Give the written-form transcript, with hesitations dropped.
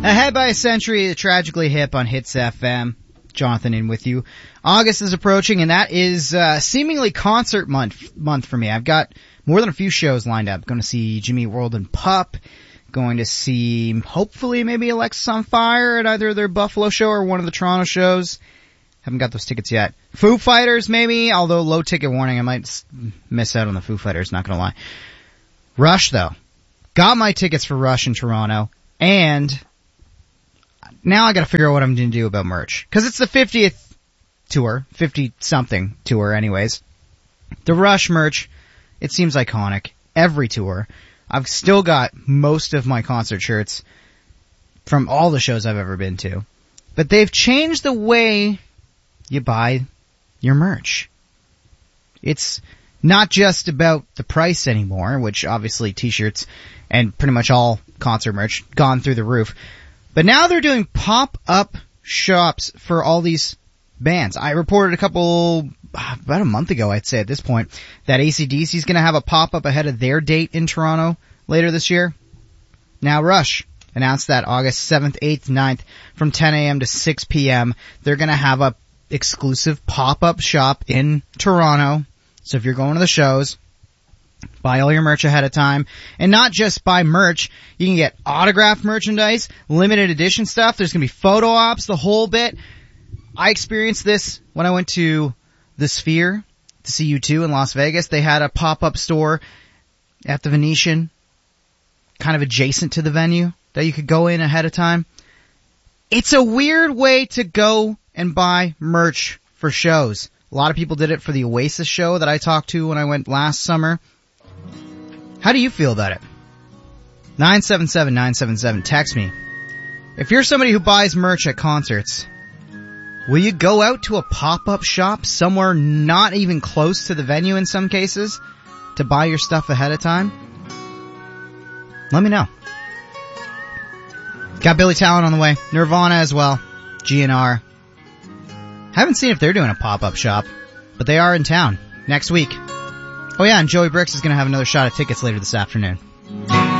Ahead by a century, tragically hip on Hits FM. Jonathan in with you. August is approaching, and that is seemingly concert month for me. I've got more than a few shows lined up. Going to see Jimmy World and Pup. Going to see, hopefully, maybe Alexisonfire at either their Buffalo show or one of the Toronto shows. Haven't got those tickets yet. Foo Fighters, maybe, although low ticket warning, I might miss out on the Foo Fighters, not gonna lie. Rush, though. Got my tickets for Rush in Toronto, and now I gotta figure out what I'm gonna do about merch. Cause it's the 50th tour, 50-something tour anyways. The Rush merch, it seems iconic. Every tour. I've still got most of my concert shirts from all the shows I've ever been to. But they've changed the way you buy your merch. It's not just about the price anymore, which obviously t-shirts and pretty much all concert merch gone through the roof. But now they're doing pop-up shops for all these bands. I reported about a month ago, I'd say at this point, that AC/DC is going to have a pop-up ahead of their date in Toronto later this year. Now Rush announced that August 7th, 8th, 9th from 10 a.m. to 6 p.m. they're going to have a exclusive pop-up shop in Toronto. So if you're going to the shows, buy all your merch ahead of time. And not just buy merch, you can get autographed merchandise, limited edition stuff. There's going to be photo ops, the whole bit. I experienced this when I went to the Sphere to see U2 in Las Vegas. They had a pop-up store at the Venetian, kind of adjacent to the venue, that you could go in ahead of time. It's a weird way to go and buy merch for shows. A lot of people did it for the Oasis show that I talked to when I went last summer. How do you feel about it? 977-977, text me. If you're somebody who buys merch at concerts, will you go out to a pop-up shop somewhere not even close to the venue in some cases to buy your stuff ahead of time? Let me know. Got Billy Talent on the way. Nirvana as well. GNR. Haven't seen if they're doing a pop-up shop, but they are in town next week. Oh yeah, and Joey Bricks is going to have another shot at tickets later this afternoon.